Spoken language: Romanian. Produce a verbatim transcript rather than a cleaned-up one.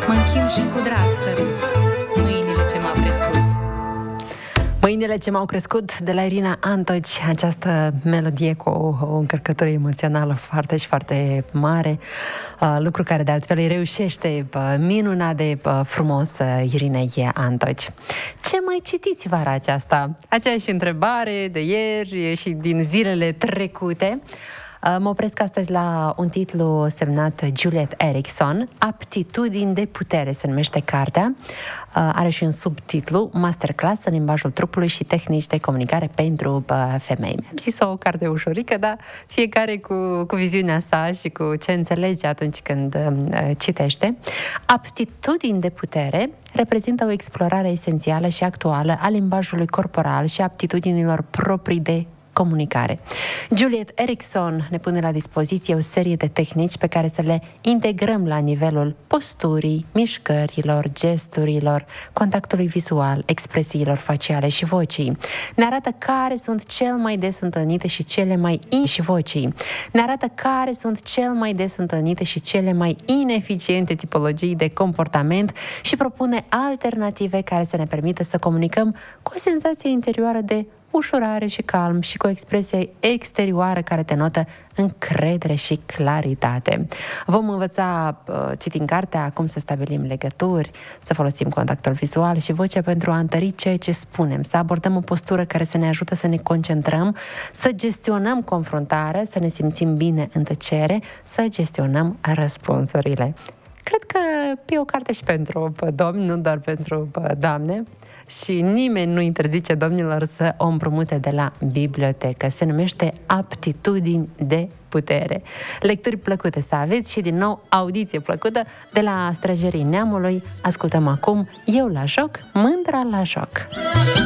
Mă închin și cu drag sărut mâinile ce m-au crescut. Mâinile ce m-au crescut, de la Irina Antoci, această melodie cu o, o încărcătură emoțională foarte și foarte mare, uh, lucru care de altfel îi reușește uh, minunat de uh, frumos uh, Irinei Antoci. Ce mai citiți vara aceasta? Aceeași întrebare de ieri și din zilele trecute. Mă opresc astăzi la un titlu semnat Juliet Erickson, Aptitudini de putere se numește cartea. Are și un subtitlu, Masterclass în limbajul trupului și tehnici de comunicare pentru femei. Mi-am zis o carte ușorică, dar fiecare cu, cu viziunea sa și cu ce înțelege atunci când uh, citește. Aptitudini de putere reprezintă o explorare esențială și actuală a limbajului corporal și aptitudinilor proprii de comunicare. Juliet Erickson ne pune la dispoziție o serie de tehnici pe care să le integrăm la nivelul posturii, mișcărilor, gesturilor, contactului vizual, expresiilor faciale și vocii. Ne arată care sunt cel mai des întâlnite și cele mai in și vocii. Ne arată care sunt cel mai des întâlnite și cele mai ineficiente tipologii de comportament și propune alternative care să ne permită să comunicăm cu o senzație interioară de ușurare și calm și cu o expresie exterioară care denotă încredere și claritate. Vom învăța, citind cartea, cum să stabilim legături, să folosim contactul vizual și vocea pentru a întări ceea ce spunem, să abordăm o postură care să ne ajută să ne concentrăm, să gestionăm confruntarea, să ne simțim bine în tăcere, să gestionăm răspunsurile. Cred că e o carte și pentru domni, nu doar pentru doamne. Și nimeni nu interzice domnilor să o împrumute de la bibliotecă. Se numește Aptitudini de putere. Lecturi plăcute să aveți și, din nou, audiție plăcută de la Străjerii Neamului. Ascultăm acum Eu la joc, mândra la joc.